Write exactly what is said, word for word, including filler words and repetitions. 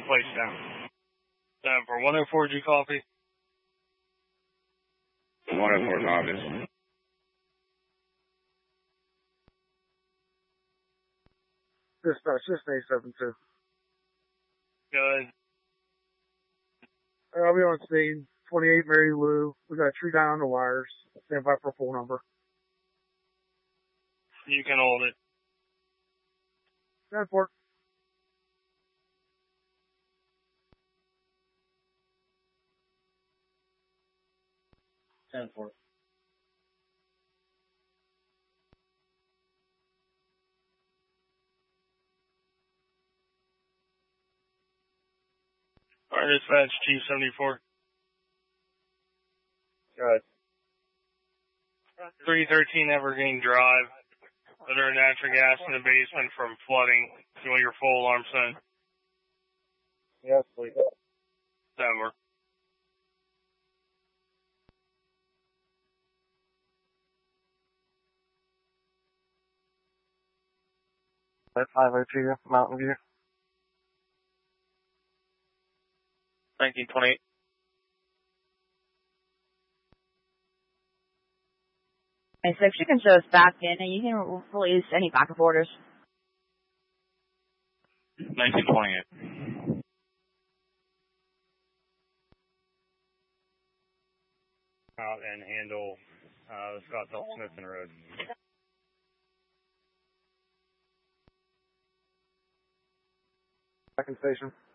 Place down. Time for one oh four G copy. one oh four copies. Dispatch, this is eight seven two. Good. I'll be on scene. twenty-eight Mary Lou. We got a tree down on the wires. Stand by for a full number. You can hold it. Stand for. ten four. Alright, dispatch Chief seventy-four. Good. three thirteen Evergreen Drive. Under natural gas in the basement from flooding. You want your full alarm sign? Yes, please. Denver. At five oh two Mountain View. nineteen twenty-eight. And six, you can show us back in, and you can release any backup orders. nineteen twenty-eight. Out and handle uh, Scottsdale Smithson Road. Second station.